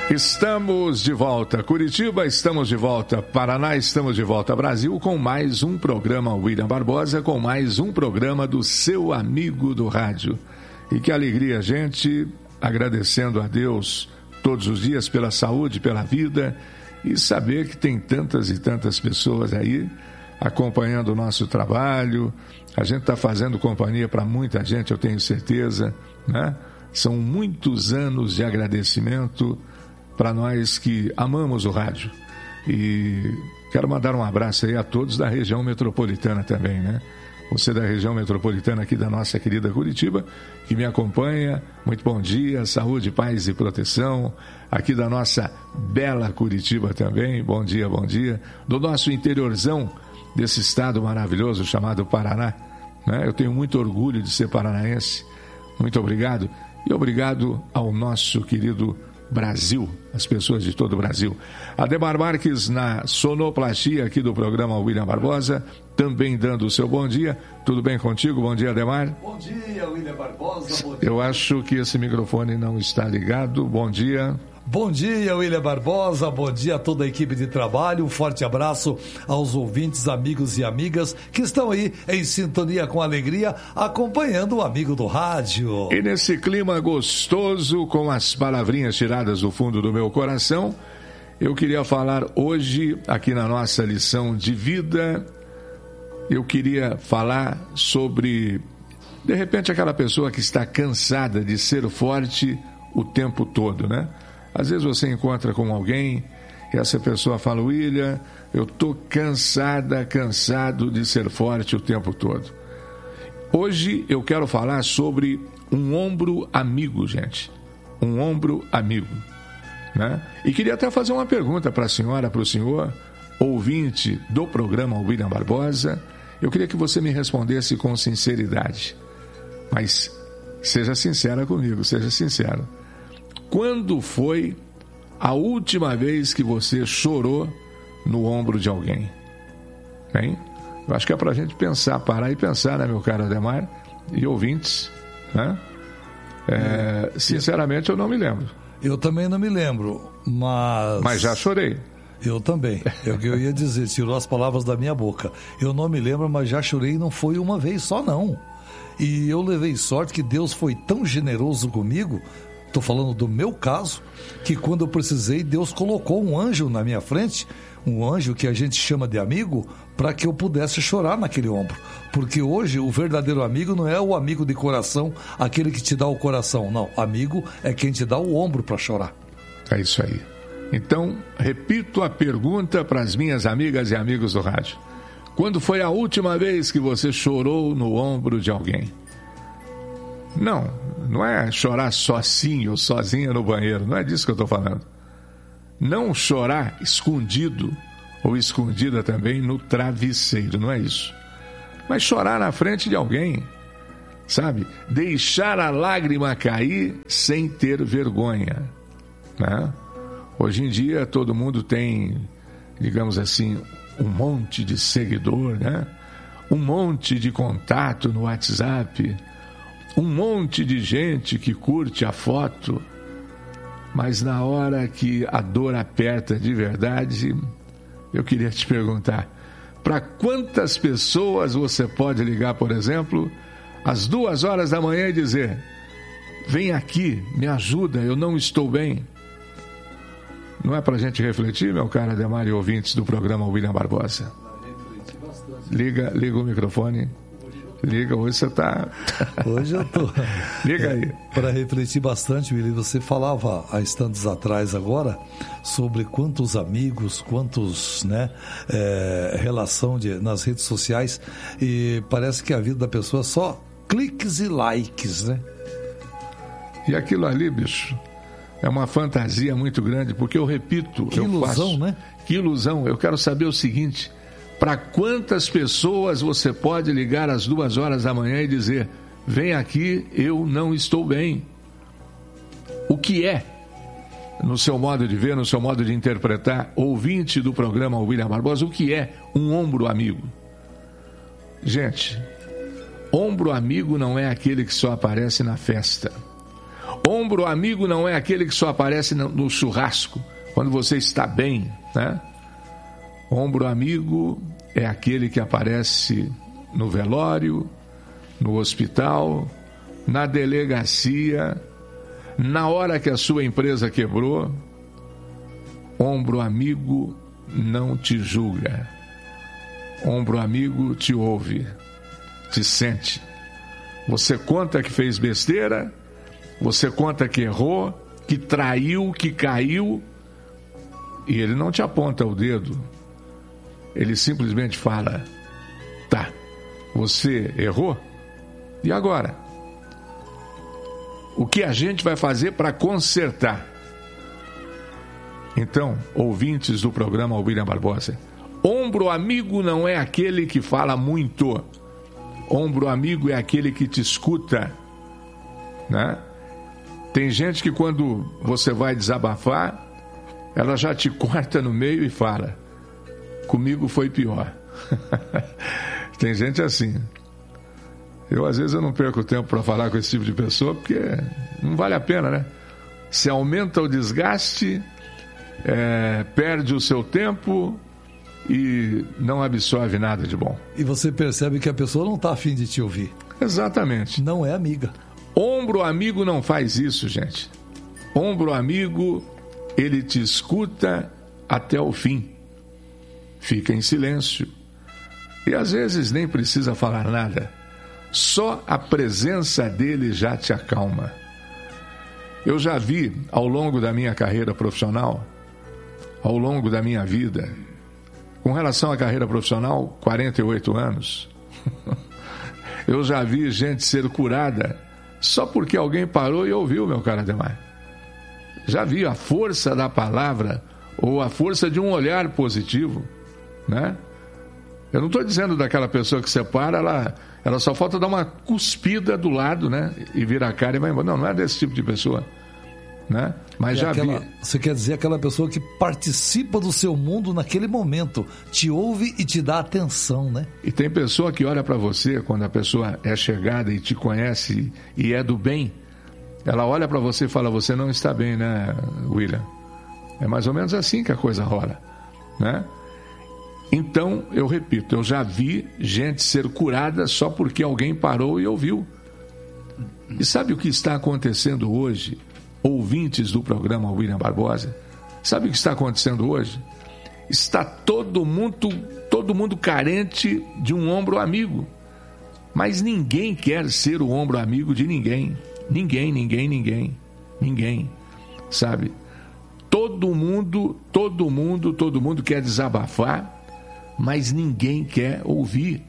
Estamos de volta, Curitiba, estamos de volta, Paraná, estamos de volta, Brasil, com mais um programa William Barbosa, com mais um programa do seu amigo do rádio. E que alegria, gente, agradecendo a Deus todos os dias pela saúde, pela vida, e saber que tem tantas e tantas pessoas aí acompanhando o nosso trabalho. A gente está fazendo companhia para muita gente, eu tenho certeza, né? São muitos anos de agradecimento para nós que amamos o rádio. E quero mandar um abraço aí a todos da região metropolitana também, né? Você da região metropolitana aqui da nossa querida Curitiba, que me acompanha, muito bom dia, saúde, paz e proteção. Aqui da nossa bela Curitiba também, bom dia, bom dia. Do nosso interiorzão desse estado maravilhoso chamado Paraná, né? Eu tenho muito orgulho de ser paranaense. Muito obrigado. E obrigado ao nosso querido Brasil, as pessoas de todo o Brasil. Ademar Marques na sonoplastia aqui do programa William Barbosa, também dando o seu bom dia. Tudo bem contigo? Bom dia, Ademar. Bom dia, William Barbosa. Bom dia. Eu acho que esse microfone não está ligado. Bom dia. Bom dia, William Barbosa, bom dia a toda a equipe de trabalho, um forte abraço aos ouvintes, amigos e amigas que estão aí em sintonia com alegria, acompanhando o amigo do rádio. E nesse clima gostoso, com as palavrinhas tiradas do fundo do meu coração, eu queria falar hoje, aqui na nossa lição de vida, eu queria falar sobre, de repente, aquela pessoa que está cansada de ser forte o tempo todo, né? Às vezes você encontra com alguém e essa pessoa fala: William, eu estou cansado de ser forte o tempo todo. Hoje eu quero falar sobre um ombro amigo, gente. Um ombro amigo, né? E queria até fazer uma pergunta para a senhora, para o senhor, ouvinte do programa William Barbosa. Eu queria que você me respondesse com sinceridade. Mas seja sincera comigo, seja sincero. Quando foi a última vez que você chorou no ombro de alguém? Bem, eu acho que é para a gente pensar, parar e pensar, né, meu caro Ademar? E ouvintes, né? Sinceramente, eu não me lembro. Eu também não me lembro, Mas já chorei. Eu também. É o que eu ia dizer, tirou as palavras da minha boca. Eu não me lembro, mas já chorei, não foi uma vez só, não. E eu levei sorte que Deus foi tão generoso comigo. Estou falando do meu caso, que quando eu precisei, Deus colocou um anjo na minha frente, um anjo que a gente chama de amigo, para que eu pudesse chorar naquele ombro. Porque hoje o verdadeiro amigo não é o amigo de coração, aquele que te dá o coração. Não, amigo é quem te dá o ombro para chorar. É isso aí. Então, repito a pergunta para as minhas amigas e amigos do rádio. Quando foi a última vez que você chorou no ombro de alguém? Não é chorar sozinho ou sozinha no banheiro, não é disso que eu estou falando. Não chorar escondido ou escondida também no travesseiro, não é isso. Mas chorar na frente de alguém, sabe? Deixar a lágrima cair sem ter vergonha, né? Hoje em dia todo mundo tem, digamos assim, um monte de seguidor, né? Um monte de contato no WhatsApp, um monte de gente que curte a foto, mas na hora que a dor aperta de verdade, eu queria te perguntar, para quantas pessoas você pode ligar, por exemplo, às 2h da manhã e dizer: vem aqui, me ajuda, eu não estou bem? Não é para a gente refletir, meu caro Ademar e ouvintes do programa William Barbosa? Liga o microfone. Liga, hoje você está... Hoje eu estou... Liga aí. Para refletir bastante, William, você falava há instantes atrás agora sobre quantos amigos, quantos, né, relação nas redes sociais, e parece que a vida da pessoa é só cliques e likes, né? E aquilo ali, bicho, é uma fantasia muito grande, porque eu repito... Que ilusão, né? Que ilusão. Eu quero saber o seguinte... Para quantas pessoas você pode ligar às 2h da manhã e dizer: vem aqui, eu não estou bem? O que é, no seu modo de ver, no seu modo de interpretar, ouvinte do programa William Barbosa, o que é um ombro amigo? Gente, ombro amigo não é aquele que só aparece na festa. Ombro amigo não é aquele que só aparece no churrasco, quando você está bem, né? Ombro amigo é aquele que aparece no velório, no hospital, na delegacia, na hora que a sua empresa quebrou. Ombro amigo não te julga. Ombro amigo te ouve, te sente. Você conta que fez besteira, você conta que errou, que traiu, que caiu, e ele não te aponta o dedo. Ele simplesmente fala: tá, você errou? E agora? O que a gente vai fazer para consertar? Então, ouvintes do programa William Barbosa, ombro amigo não é aquele que fala muito. Ombro amigo é aquele que te escuta, né? Tem gente que quando você vai desabafar, ela já te corta no meio e fala: comigo foi pior. Tem gente assim. Às vezes eu não perco tempo para falar com esse tipo de pessoa, porque não vale a pena, né? Se aumenta o desgaste, perde o seu tempo e não absorve nada de bom. E você percebe que a pessoa não está afim de te ouvir. Exatamente. Não é amiga. Ombro amigo não faz isso, gente. Ombro amigo, ele te escuta até o fim. Fica em silêncio. E às vezes nem precisa falar nada. Só a presença dele já te acalma. Eu já vi, ao longo da minha carreira profissional, ao longo da minha vida, com relação à carreira profissional, 48 anos, eu já vi gente ser curada só porque alguém parou e ouviu, meu caro Ademar. Já vi a força da palavra ou a força de um olhar positivo, né? Eu não estou dizendo daquela pessoa que separa, ela só falta dar uma cuspida do lado, né? E vira a cara e vai embora. Não é desse tipo de pessoa, né? Mas já vi. Você quer dizer aquela pessoa que participa do seu mundo naquele momento, te ouve e te dá atenção, né? E tem pessoa que olha para você, quando a pessoa é chegada e te conhece e é do bem, ela olha para você e fala: você não está bem, né, William? É mais ou menos assim que a coisa rola, né? Então, eu repito, eu já vi gente ser curada só porque alguém parou e ouviu. E sabe o que está acontecendo hoje? Ouvintes do programa William Barbosa, sabe o que está acontecendo hoje? Está todo mundo carente de um ombro amigo. Mas ninguém quer ser o ombro amigo de ninguém. Ninguém. Sabe? Todo mundo quer desabafar, mas ninguém quer ouvir,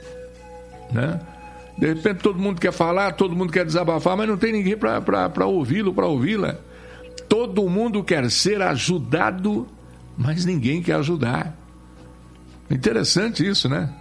né? De repente todo mundo quer falar, todo mundo quer desabafar, mas não tem ninguém para ouvi-lo, para ouvi-la. Todo mundo quer ser ajudado, mas ninguém quer ajudar. Interessante isso, né?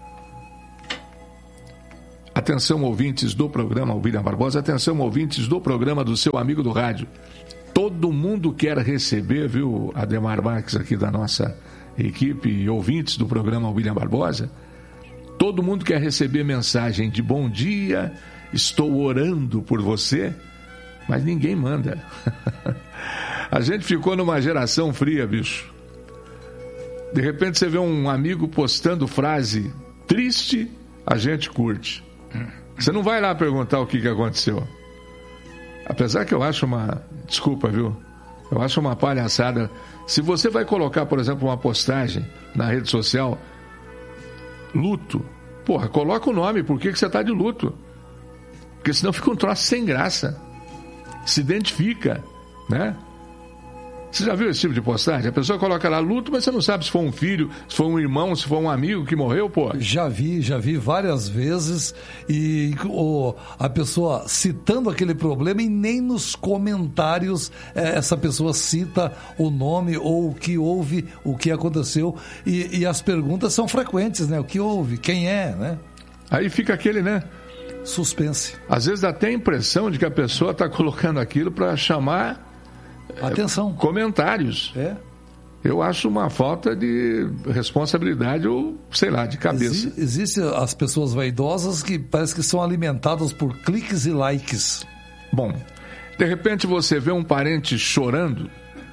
Atenção, ouvintes do programa William Barbosa, atenção, ouvintes do programa do seu amigo do rádio. Todo mundo quer receber, viu, Ademar Marques aqui da nossa equipe e ouvintes do programa William Barbosa, todo mundo quer receber mensagem de bom dia, estou orando por você, mas ninguém manda. A gente ficou numa geração fria, bicho. De repente você vê um amigo postando frase triste, a gente curte. Você não vai lá perguntar o que aconteceu. Apesar que eu acho desculpa, viu? Eu acho uma palhaçada. Se você vai colocar, por exemplo, uma postagem na rede social, luto, porra, coloca o nome, por que você está de luto? Porque senão fica um troço sem graça. Se identifica, né? Você já viu esse tipo de postagem? A pessoa coloca lá luto, mas você não sabe se foi um filho, se foi um irmão, se foi um amigo que morreu, pô. Já vi várias vezes e a pessoa citando aquele problema e nem nos comentários essa pessoa cita o nome ou o que houve, o que aconteceu e as perguntas são frequentes, né? O que houve, quem é, né? Aí fica aquele, né? Suspense. Às vezes dá até a impressão de que a pessoa está colocando aquilo para chamar atenção, comentários. Eu acho uma falta de responsabilidade ou, sei lá, de cabeça. Existem as pessoas vaidosas que parece que são alimentadas por cliques e likes. Bom, De repente você vê um parente chorando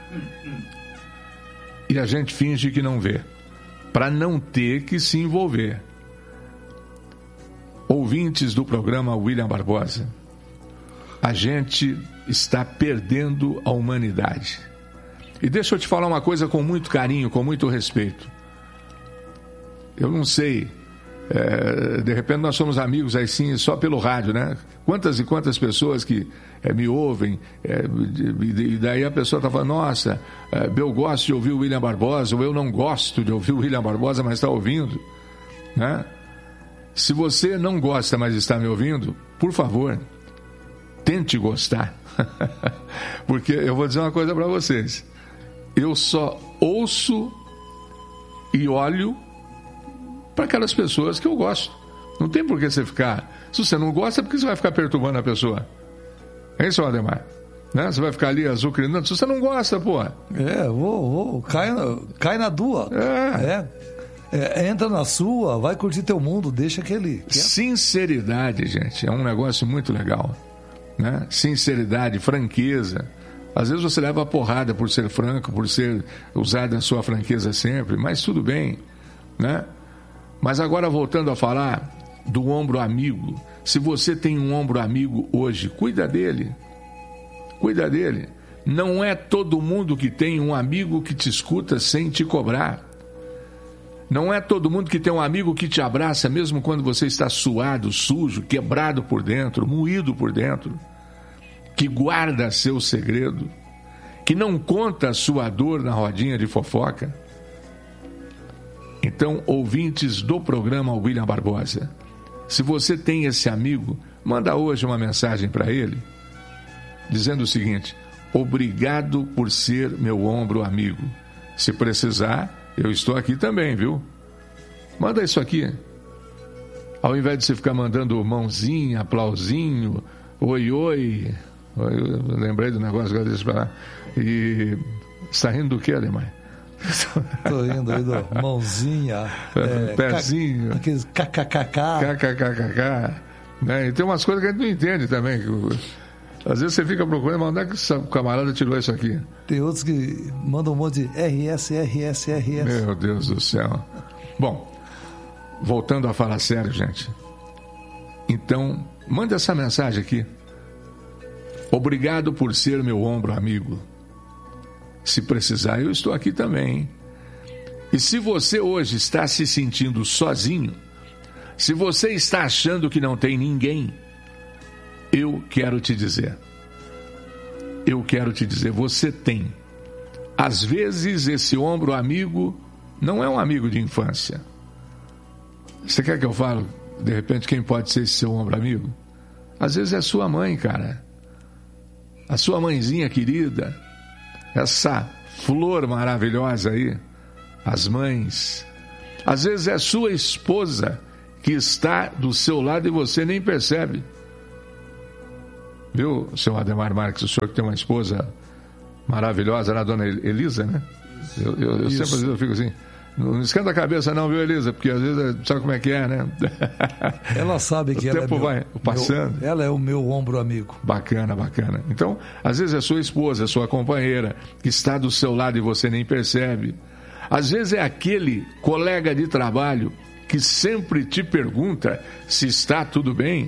e a gente finge que não vê, para não ter que se envolver. Ouvintes do programa William Barbosa, a gente está perdendo a humanidade. E deixa eu te falar uma coisa com muito carinho, com muito respeito. Eu não sei, de repente nós somos amigos aí sim, só pelo rádio, né? Quantas e quantas pessoas que me ouvem, e daí a pessoa está falando, nossa, eu gosto de ouvir o William Barbosa, ou eu não gosto de ouvir o William Barbosa, mas está ouvindo, né? Se você não gosta, mas está me ouvindo, por favor, tente gostar. Porque eu vou dizer uma coisa para vocês, eu só ouço e olho para aquelas pessoas que eu gosto. Não tem por que você ficar... Se você não gosta, por que você vai ficar perturbando a pessoa? É isso, Ademar? Né? Você vai ficar ali azucrinando. Se você não gosta, pô... Cai na tua. Entra na sua, vai curtir teu mundo, deixa aquele... Sinceridade, gente, é um negócio muito legal. Né? Sinceridade, franqueza. Às vezes você leva a porrada por ser franco, por ser usado a sua franqueza sempre, mas tudo bem, né? Mas agora voltando a falar do ombro amigo, se você tem um ombro amigo hoje, cuida dele. Cuida dele. Não é todo mundo que tem um amigo que te escuta sem te cobrar. Não é todo mundo que tem um amigo que te abraça mesmo quando você está suado, sujo, quebrado por dentro, moído por dentro, que guarda seu segredo, que não conta a sua dor na rodinha de fofoca. Então, ouvintes do programa William Barbosa, se você tem esse amigo, manda hoje uma mensagem para ele, dizendo o seguinte: obrigado por ser meu ombro amigo. Se precisar, eu estou aqui também, viu? Manda isso aqui. Ao invés de você ficar mandando mãozinha, aplausinho, oi, oi. Eu lembrei do negócio que eu disse para lá. E está rindo do que, Ademar? Estou indo aí do mãozinha, pezinho, aqueles kkkk. Né? E tem umas coisas que a gente não entende também. Às vezes você fica procurando, mas onde é que o camarada tirou isso aqui? Tem outros que mandam um monte de RS. Meu Deus do céu. Bom, voltando a falar sério, gente. Então, manda essa mensagem aqui. Obrigado por ser meu ombro amigo. Se precisar, eu estou aqui também, hein? E se você hoje está se sentindo sozinho, se você está achando que não tem ninguém, eu quero te dizer, você tem. Às vezes esse ombro amigo não é um amigo de infância. Você quer que eu fale, de repente, quem pode ser esse seu ombro amigo? Às vezes é sua mãe, cara. A sua mãezinha querida, essa flor maravilhosa aí, as mães. Às vezes é sua esposa que está do seu lado e você nem percebe. Viu, seu Ademar Marques, o senhor que tem uma esposa maravilhosa, a dona Elisa, né? Eu sempre eu fico assim, não esquenta a cabeça não, viu, Elisa? Porque às vezes sabe como é que é, né? Ela sabe que o tempo vai passando. Ela é o meu ombro amigo. Bacana. Então, às vezes é sua esposa, sua companheira, que está do seu lado e você nem percebe. Às vezes é aquele colega de trabalho que sempre te pergunta se está tudo bem.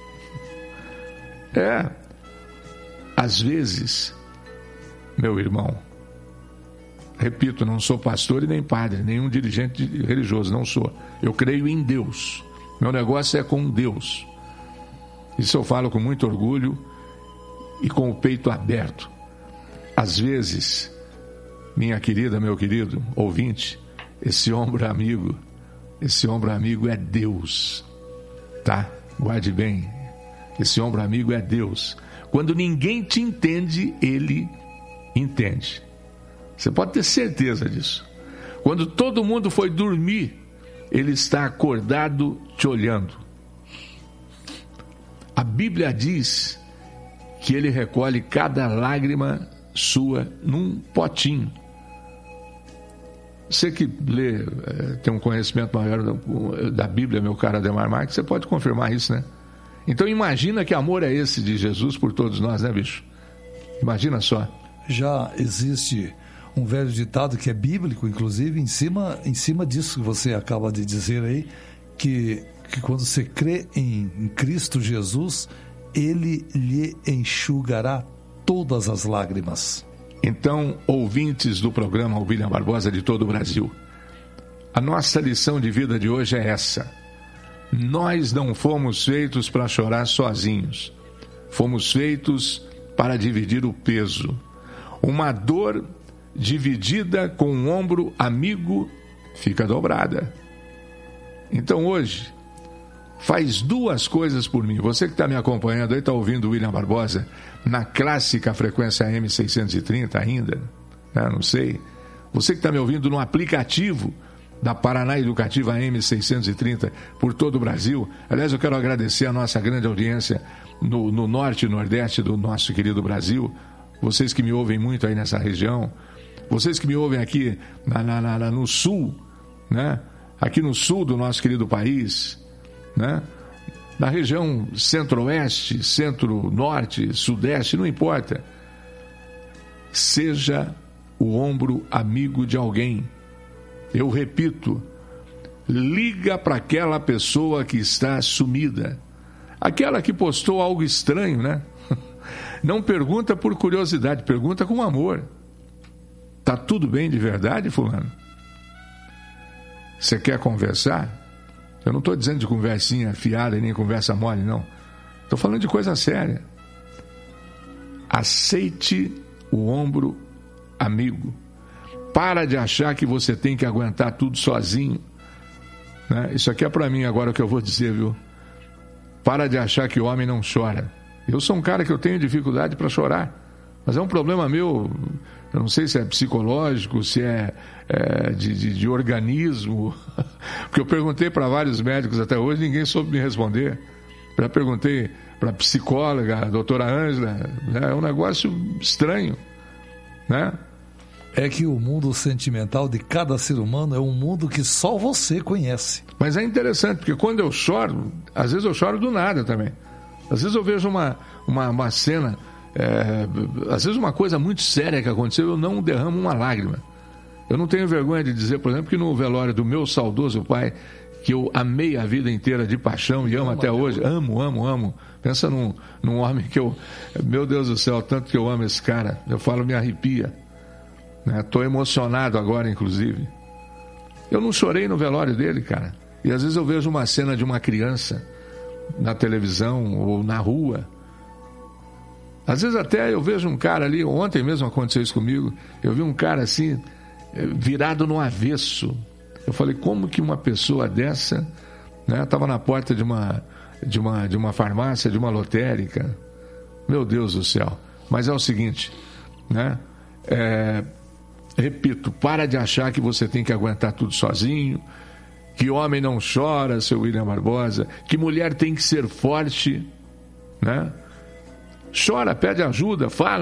Às vezes, meu irmão, repito, não sou pastor e nem padre, nenhum dirigente religioso, não sou. Eu creio em Deus. Meu negócio é com Deus. Isso eu falo com muito orgulho e com o peito aberto. Às vezes, minha querida, meu querido ouvinte, esse ombro amigo é Deus, tá? Guarde bem, esse ombro amigo é Deus. Quando ninguém te entende, Ele entende. Você pode ter certeza disso. Quando todo mundo foi dormir, Ele está acordado te olhando. A Bíblia diz que Ele recolhe cada lágrima sua num potinho. Você que lê, tem um conhecimento maior da Bíblia, meu caro Ademar Marques, você pode confirmar isso, né? Então imagina que amor é esse de Jesus por todos nós, né, bicho? Imagina só. Já existe um velho ditado que é bíblico, inclusive, em cima disso que você acaba de dizer aí, que quando você crê em Cristo Jesus, Ele lhe enxugará todas as lágrimas. Então, ouvintes do programa William Barbosa de todo o Brasil, a nossa lição de vida de hoje é essa. Nós não fomos feitos para chorar sozinhos. Fomos feitos para dividir o peso. Uma dor dividida com um ombro amigo fica dobrada. Então hoje, faz duas coisas por mim. Você que está me acompanhando aí, está ouvindo o William Barbosa na clássica frequência AM630 ainda, né? Não sei. Você que está me ouvindo no aplicativo da Paraná Educativa AM630 por todo o Brasil. Aliás, eu quero agradecer a nossa grande audiência no norte e nordeste do nosso querido Brasil. Vocês que me ouvem muito aí nessa região. Vocês que me ouvem aqui no sul, né? Aqui no sul do nosso querido país, né? Na região centro-oeste, centro-norte, sudeste, não importa. Seja o ombro amigo de alguém. Eu repito, liga para aquela pessoa que está sumida. Aquela que postou algo estranho, né? Não pergunta por curiosidade, pergunta com amor. Tá tudo bem de verdade, fulano? Você quer conversar? Eu não estou dizendo de conversinha fiada e nem conversa mole, não. Estou falando de coisa séria. Aceite o ombro amigo. Para de achar que você tem que aguentar tudo sozinho, né? Isso aqui é para mim agora o que eu vou dizer, viu? Para de achar que o homem não chora. Eu sou um cara que eu tenho dificuldade para chorar, mas é um problema meu. Eu não sei se é psicológico, se é de organismo, porque eu perguntei para vários médicos até hoje, ninguém soube me responder. Já perguntei para a psicóloga, a doutora Ângela, né? É um negócio estranho, né? É que o mundo sentimental de cada ser humano é um mundo que só você conhece. Mas é interessante, porque quando eu choro, às vezes eu choro do nada também. Às vezes eu vejo uma cena, às vezes uma coisa muito séria que aconteceu, eu não derramo uma lágrima. Eu não tenho vergonha de dizer, por exemplo, que no velório do meu saudoso pai, que eu amei a vida inteira de paixão e amo até hoje, amo. Pensa num homem que eu, meu Deus do céu, tanto que eu amo esse cara, eu falo, me arrepia. Estou emocionado agora, inclusive. Eu não chorei no velório dele, cara. E às vezes eu vejo uma cena de uma criança na televisão ou na rua. Às vezes até eu vejo um cara ali, ontem mesmo aconteceu isso comigo, eu vi um cara assim, virado no avesso. Eu falei, como que uma pessoa dessa, né, estava na porta de uma farmácia, de uma lotérica. Meu Deus do céu. Mas é o seguinte, né? Repito, para de achar que você tem que aguentar tudo sozinho, que homem não chora, seu William Barbosa, que mulher tem que ser forte, né? Chora, pede ajuda, fala.